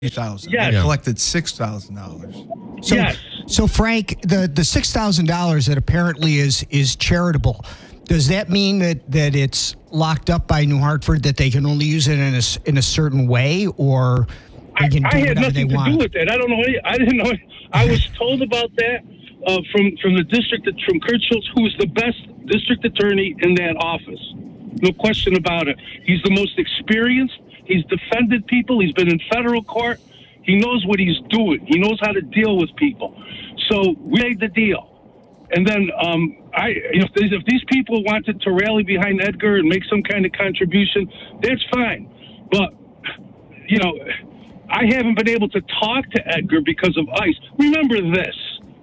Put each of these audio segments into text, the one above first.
$3,000. Yes. I collected $6,000. So, Yes. So Frank, the $6,000 that apparently is charitable, does that mean that it's locked up by New Hartford, that they can only use it in a certain way, or they can do I had whatever nothing they to want? do with that. I don't know. I didn't know. I was told about that from the district, from Kurt Schultz, who is the best district attorney in that office. No question about it. He's the most experienced. He's defended people. He's been in federal court. He knows what he's doing. He knows how to deal with people. So we made the deal. And then if these people wanted to rally behind Edgar and make some kind of contribution, that's fine. But, I haven't been able to talk to Edgar because of ICE. Remember this.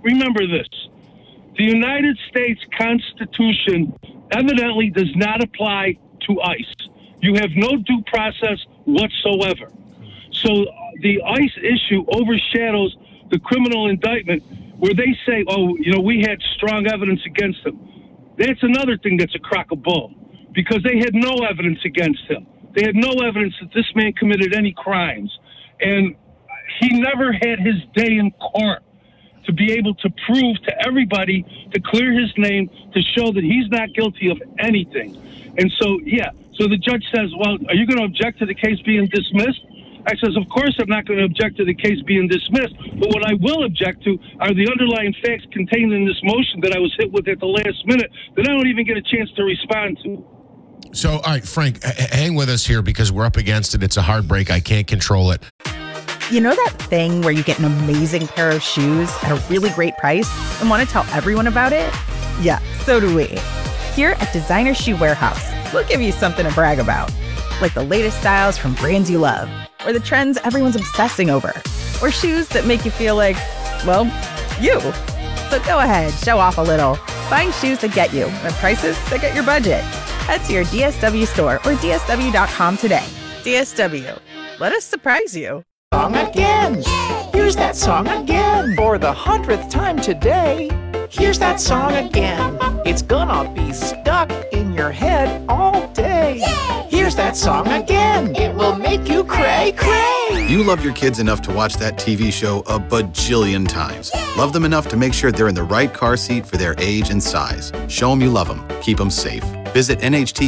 The United States Constitution evidently does not apply to ICE. You have no due process whatsoever. So the ICE issue overshadows the criminal indictment where they say, we had strong evidence against him. That's another thing that's a crock of bull, because they had no evidence against him. They had no evidence that this man committed any crimes. And he never had his day in court to be able to prove to everybody, to clear his name, to show that he's not guilty of anything. And so the judge says, well, are you going to object to the case being dismissed? I says, of course I'm not going to object to the case being dismissed, but what I will object to are the underlying facts contained in this motion that I was hit with at the last minute that I don't even get a chance to respond to. So, all right, Frank, hang with us here because we're up against it. It's a hard break. I can't control it. You know that thing where you get an amazing pair of shoes at a really great price and want to tell everyone about it? Yeah, so do we. Here at Designer Shoe Warehouse, we'll give you something to brag about, like the latest styles from brands you love, or the trends everyone's obsessing over, or shoes that make you feel like, well, you. So go ahead, show off a little. Find shoes that get you at prices that get your budget. Head to your DSW store or DSW.com today. DSW, let us surprise you. Song again. Here's that song again. For the 100th time today. Here's that song again. It's gonna be stuck in your head all day. Here's that song again. It will make you cray, cray. You love your kids enough to watch that TV show a bajillion times. Love them enough to make sure they're in the right car seat for their age and size. Show them you love them. Keep them safe. Visit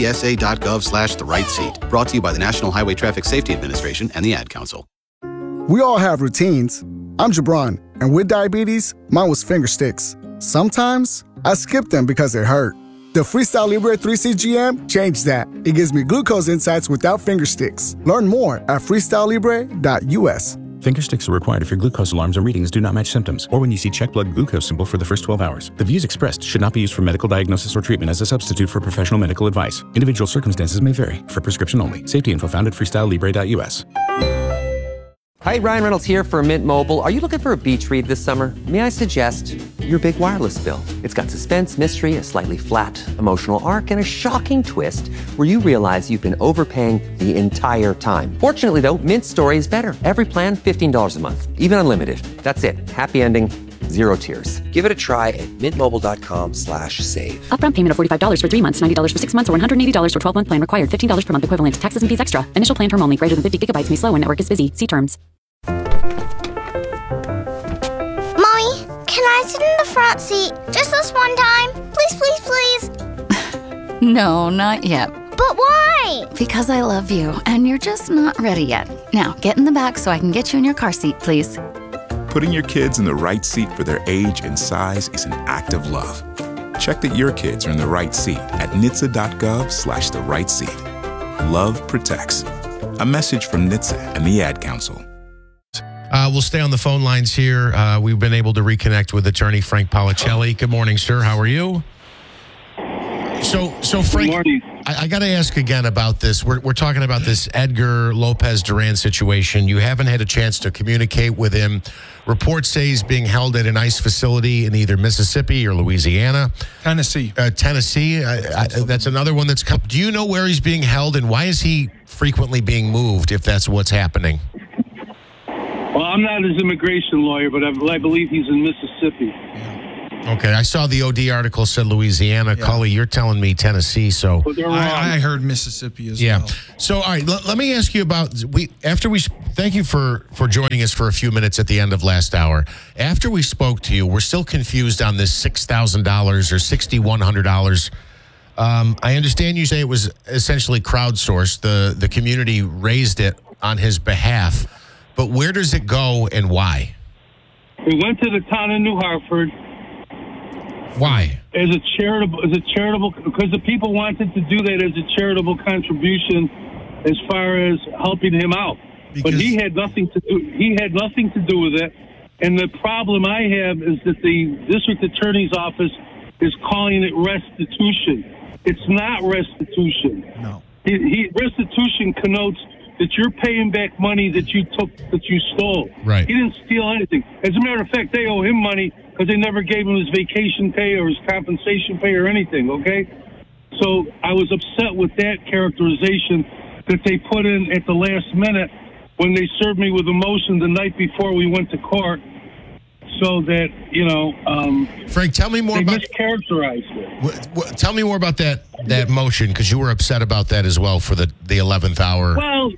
nhtsa.gov/the-right-seat. Brought to you by the National Highway Traffic Safety Administration and the Ad Council. We all have routines. I'm Jabron, and with diabetes, mine was finger sticks. Sometimes I skip them because they hurt. The Freestyle Libre 3CGM changed that. It gives me glucose insights without finger sticks. Learn more at freestylelibre.us. Finger sticks are required if your glucose alarms or readings do not match symptoms, or when you see check blood glucose symbol for the first 12 hours. The views expressed should not be used for medical diagnosis or treatment as a substitute for professional medical advice. Individual circumstances may vary. For prescription only. Safety info found at freestylelibre.us. Hi, Ryan Reynolds here for Mint Mobile. Are you looking for a beach read this summer? May I suggest your big wireless bill? It's got suspense, mystery, a slightly flat emotional arc, and a shocking twist where you realize you've been overpaying the entire time. Fortunately, though, Mint's story is better. Every plan, $15 a month, even unlimited. That's it. Happy ending, zero tears. Give it a try at mintmobile.com/save. Upfront payment of $45 for 3 months, $90 for 6 months, or $180 for 12-month plan required. $15 per month equivalent. Taxes and fees extra. Initial plan term only. Greater than 50 gigabytes may slow when network is busy. See terms. Mommy, can I sit in the front seat just this one time? Please, please, please. No, not yet. But why? Because I love you, and you're just not ready yet. Now, get in the back so I can get you in your car seat, please. Putting your kids in the right seat for their age and size is an act of love. Check that your kids are in the right seat at NHTSA.gov/the-right-seat. Love protects. A message from NHTSA and the Ad Council. We'll stay on the phone lines here. We've been able to reconnect with attorney Frank Policelli. Good morning, sir. How are you? So Frank, I got to ask again about this. We're talking about this Edgar Lopez Duran situation. You haven't had a chance to communicate with him. Reports say he's being held at an ICE facility in either Mississippi or Louisiana. Tennessee. Tennessee. That's another one that's come. Do you know where he's being held, and why is he frequently being moved, if that's what's happening? Well, I'm not his immigration lawyer, but I believe he's in Mississippi. Okay, I saw the OD article said Louisiana. Yeah. Cully, you're telling me Tennessee, so... But they're wrong. I heard Mississippi as Yeah. well. So, all right, let me ask you about... Thank you for joining us for a few minutes at the end of last hour. After we spoke to you, we're still confused on this $6,000 or $6,100. I understand you say it was essentially crowdsourced. The community raised it on his behalf. But where does it go and why? We went to the town of New Hartford. Why? As a charitable, because the people wanted to do that as a charitable contribution, as far as helping him out. But he had nothing to do. He had nothing to do with it. And the problem I have is that the district attorney's office is calling it restitution. It's not restitution. No. Restitution connotes that you're paying back money that you took, that you stole. Right. He didn't steal anything. As a matter of fact, they owe him money because they never gave him his vacation pay or his compensation pay or anything, okay? So I was upset with that characterization that they put in at the last minute when they served me with a motion the night before we went to court, so that, Frank, tell me more they about... mischaracterized it. Tell me more about that motion, because you were upset about that as well for the 11th hour. Well,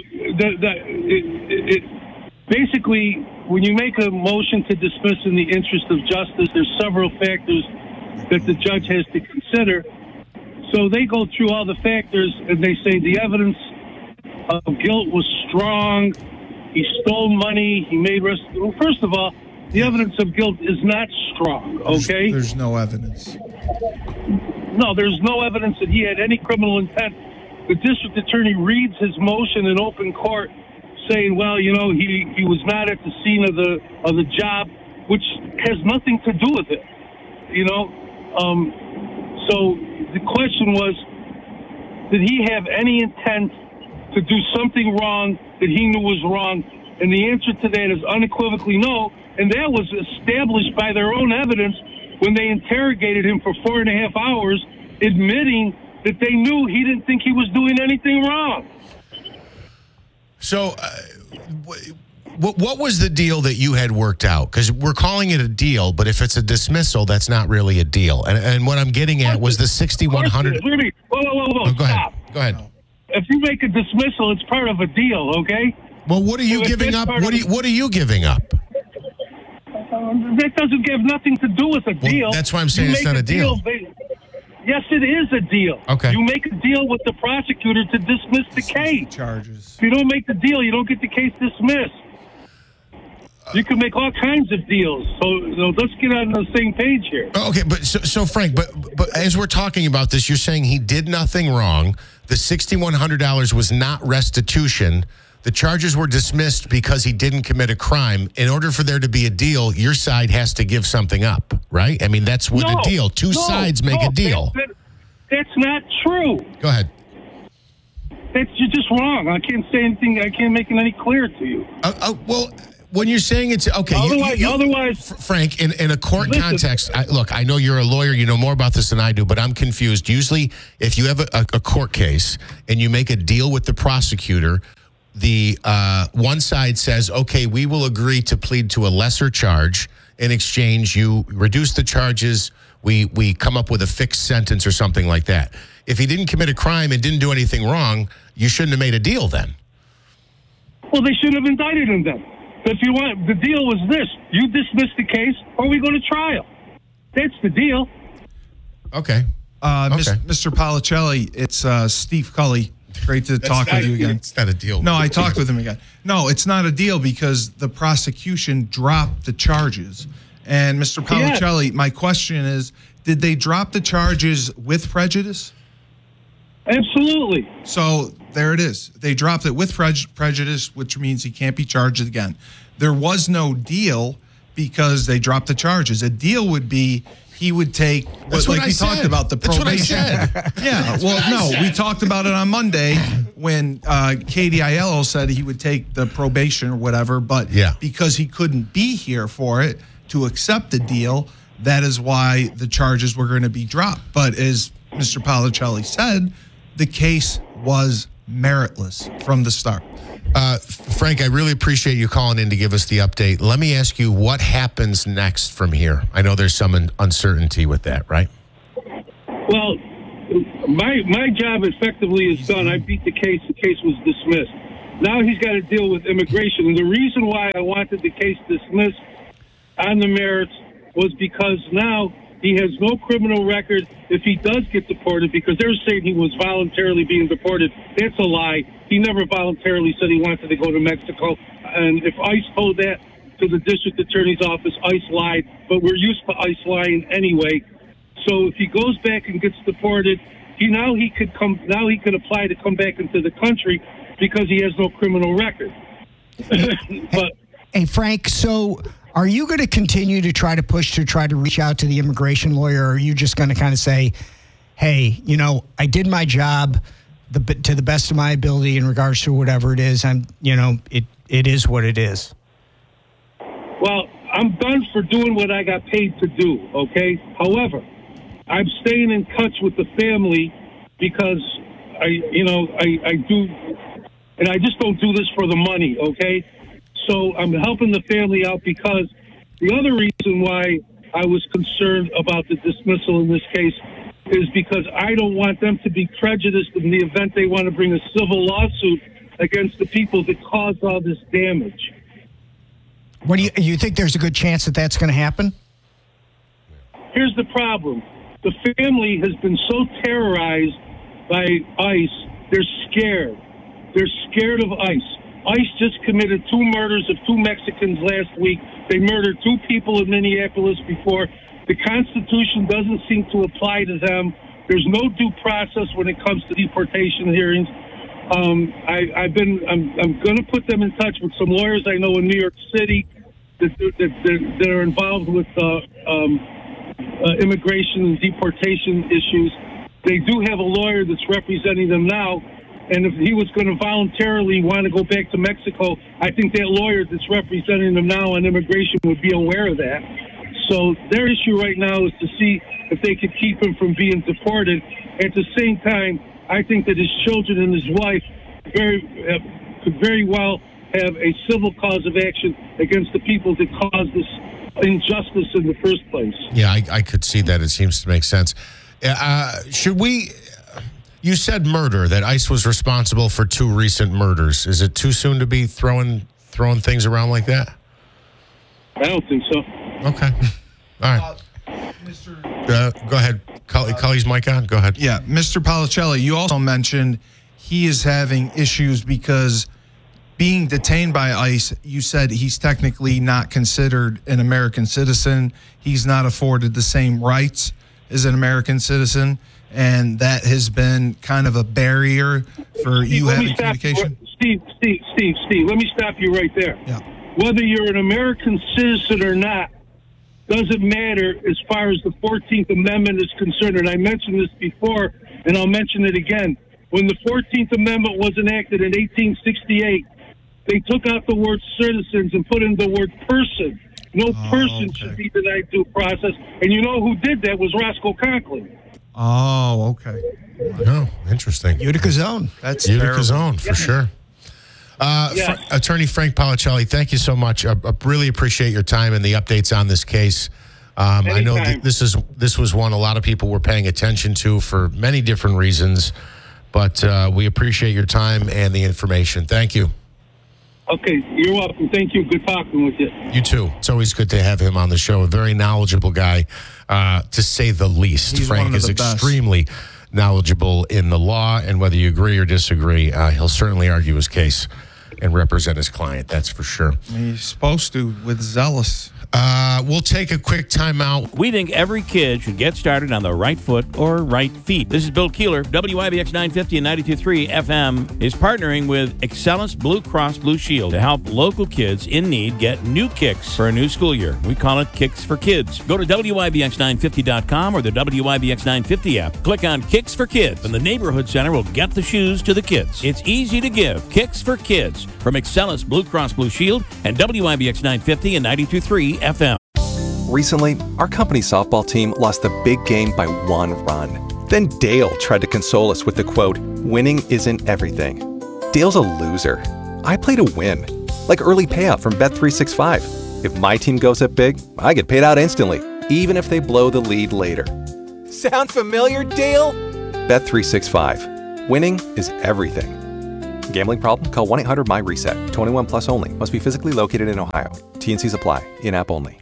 basically, when you make a motion to dismiss in the interest of justice, there's several factors that the judge has to consider. So they go through all the factors, and they say the evidence of guilt was strong. He stole money. He made well, first of all, the evidence of guilt is not strong, okay? There's no evidence. No, there's no evidence that he had any criminal intent. The district attorney reads his motion in open court saying, well, he was not at the scene of the job, which has nothing to do with it, So the question was, did he have any intent to do something wrong that he knew was wrong? And the answer to that is unequivocally no. And that was established by their own evidence when they interrogated him for 4.5 hours, admitting that they knew he didn't think he was doing anything wrong. So what was the deal that you had worked out? Because we're calling it a deal, but if it's a dismissal, that's not really a deal. And what I'm getting at was the 6,100. Whoa, go ahead. Go ahead. If you make a dismissal, it's part of a deal, okay? Well, what are you giving up? What are you giving up? That doesn't have nothing to do with a deal. That's why I'm saying it's not a deal. Yes, it is a deal. Okay. You make a deal with the prosecutor to dismiss the case. Charges. If you don't make the deal, you don't get the case dismissed. You can make all kinds of deals. So let's get on the same page here. Okay, but so Frank, but as we're talking about this, you're saying he did nothing wrong. The $6,100 was not restitution. The charges were dismissed because he didn't commit a crime. In order for there to be a deal, your side has to give something up, right? I mean, that's with a deal. Two sides make a deal. That's not true. Go ahead. You're just wrong. I can't say anything. I can't make it any clearer to you. Well, when you're saying it's okay, otherwise, Frank, in a court context, I know you're a lawyer, you know more about this than I do, but I'm confused. Usually, if you have a court case and you make a deal with the prosecutor, the one side says, okay, we will agree to plead to a lesser charge. In exchange, you reduce the charges, we come up with a fixed sentence or something like that. If he didn't commit a crime and didn't do anything wrong, you shouldn't have made a deal then. Well, they shouldn't have indicted him then. If you want, the deal was this: you dismiss the case, or we go to trial. That's the deal. Okay. Mr. Policelli, it's Steve Cully. Great to talk with you again. It's not a deal. No, I talked with him again. No, it's not a deal because the prosecution dropped the charges. And Mr. Policelli, my question is, did they drop the charges with prejudice? Absolutely. So there it is. They dropped it with prejudice, which means he can't be charged again. There was no deal because they dropped the charges. A deal would be he would take, we talked about the probation. That's what I said. Yeah. Well, no, we talked about it on Monday when Katie Aiello said he would take the probation or whatever, but because he couldn't be here for it to accept the deal, that is why the charges were going to be dropped. But as Mr. Policelli said, the case was meritless from the start. Frank, I really appreciate you calling in to give us the update. Let me ask you, what happens next from here? I know there's some uncertainty with that, right? Well, my job effectively is done. I beat the case. The case was dismissed. Now he's got to deal with immigration. And the reason why I wanted the case dismissed on the merits was because now he has no criminal record if he does get deported, because they're saying he was voluntarily being deported. That's a lie. He never voluntarily said he wanted to go to Mexico. And if ICE told that to the district attorney's office, ICE lied. But we're used to ICE lying anyway. So if he goes back and gets deported, he could apply to come back into the country because he has no criminal record. But hey, Frank, so are you going to continue to try to reach out to the immigration lawyer, or are you just going to kind of say, hey, I did my job to the best of my ability in regards to whatever it is. It is what it is. Well, I'm done for doing what I got paid to do, okay? However, I'm staying in touch with the family because I do, and I just don't do this for the money, okay? So I'm helping the family out because the other reason why I was concerned about the dismissal in this case is because I don't want them to be prejudiced in the event they want to bring a civil lawsuit against the people that caused all this damage. What do you think there's a good chance that that's going to happen? Here's the problem. The family has been so terrorized by ICE, they're scared. They're scared of ICE. ICE just committed 2 murders of 2 Mexicans last week. They murdered 2 people in Minneapolis before. The Constitution doesn't seem to apply to them. There's no due process when it comes to deportation hearings. I'm going to put them in touch with some lawyers I know in New York City that are involved with immigration and deportation issues. They do have a lawyer that's representing them now. And if he was going to voluntarily want to go back to Mexico, I think that lawyer that's representing them now on immigration would be aware of that. So their issue right now is to see if they could keep him from being deported. At the same time, I think that his children and his wife could very well have a civil cause of action against the people that caused this injustice in the first place. Yeah, I could see that. It seems to make sense. Should we... You said murder, that ICE was responsible for 2 recent murders. Is it too soon to be throwing things around like that? I don't think so. Okay. All right. Go ahead. Cully's mic on. Go ahead. Yeah. Mr. Policelli, you also mentioned he is having issues because being detained by ICE, you said he's technically not considered an American citizen. He's not afforded the same rights as an American citizen. And that has been kind of a barrier for you having communication? Steve, let me stop you right there. Yeah. Whether you're an American citizen or not doesn't matter as far as the 14th Amendment is concerned. And I mentioned this before, and I'll mention it again. When the 14th Amendment was enacted in 1868, they took out the word citizens and put in the word person. No person should be denied due process. And you know who did that was Roscoe Conklin. Oh, okay. Oh, interesting. Utica Zone. That's Utica Zone, for sure. Yes. Attorney Frank Policelli, thank you so much. I really appreciate your time and the updates on this case. I know that this was one a lot of people were paying attention to for many different reasons, but we appreciate your time and the information. Thank you. Okay, you're welcome. Thank you. Good talking with you. You too. It's always good to have him on the show. A very knowledgeable guy, to say the least. He's Frank is extremely knowledgeable in the law, and whether you agree or disagree, he'll certainly argue his case and represent his client. That's for sure. He's supposed to with zealous. We'll take a quick timeout. We think every kid should get started on the right foot or right feet. This is Bill Keeler. WIBX 950 and 92.3 FM is partnering with Excellus Blue Cross Blue Shield to help local kids in need get new kicks for a new school year. We call it Kicks for Kids. Go to WIBX950.com or the WIBX 950 app. Click on Kicks for Kids, and the Neighborhood Center will get the shoes to the kids. It's easy to give. Kicks for Kids from Excellus Blue Cross Blue Shield and WIBX 950 and 92.3 FM. Recently, our company softball team lost the big game by 1 run. Then Dale tried to console us with the quote, "Winning isn't everything." Dale's a loser. I play to win, like early payout from Bet365. If my team goes up big, I get paid out instantly, even if they blow the lead later. Sound familiar, Dale? Bet365. Winning is everything. Gambling problem? Call 1-800-MY-RESET. 21 plus only. Must be physically located in Ohio. T&Cs apply. In-app only.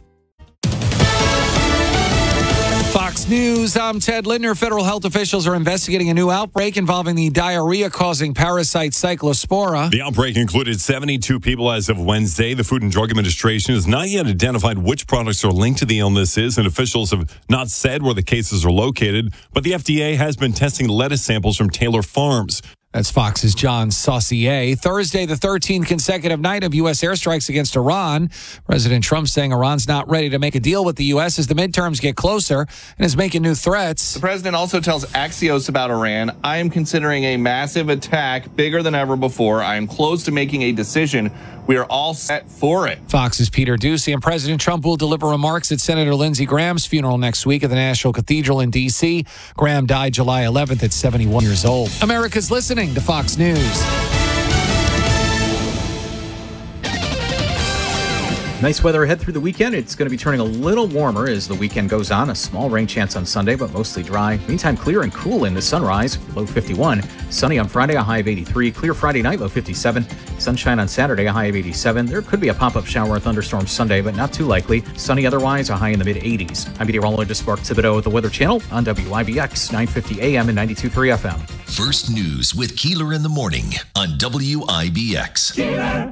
Fox News, I'm Ted Lindner. Federal health officials are investigating a new outbreak involving the diarrhea-causing parasite Cyclospora. The outbreak included 72 people as of Wednesday. The Food and Drug Administration has not yet identified which products are linked to the illnesses, and officials have not said where the cases are located. But the FDA has been testing lettuce samples from Taylor Farms. That's Fox's John Saucier. Thursday, the 13th consecutive night of U.S. airstrikes against Iran. President Trump saying Iran's not ready to make a deal with the U.S. as the midterms get closer and is making new threats. The president also tells Axios about Iran, I am considering a massive attack bigger than ever before. I am close to making a decision. We are all set for it. Fox's Peter Doocy. And President Trump will deliver remarks at Senator Lindsey Graham's funeral next week at the National Cathedral in D.C. Graham died July 11th at 71 years old. America's listening to Fox News. Nice weather ahead through the weekend. It's going to be turning a little warmer as the weekend goes on. A small rain chance on Sunday, but mostly dry. Meantime, clear and cool in the sunrise, low 51. Sunny on Friday, a high of 83. Clear Friday night, low 57. Sunshine on Saturday, a high of 87. There could be a pop-up shower or thunderstorm Sunday, but not too likely. Sunny otherwise, a high in the mid-80s. I'm meteorologist Mark Thibodeau at the Weather Channel on WIBX 950 AM and 92.3 FM. First News with Keeler in the Morning on WIBX. Keeler.